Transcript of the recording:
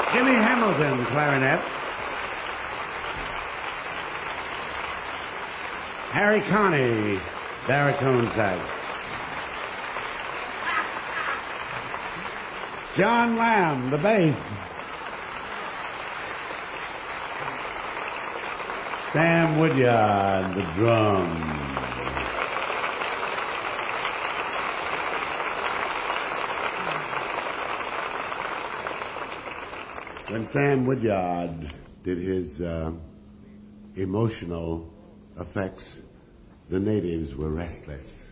Jimmy Hamilton, clarinet. Harry Connie, baritone sax. John Lamb, the bass. Sam Woodyard, the drums. When Sam Woodyard did his emotional effects, the natives were restless.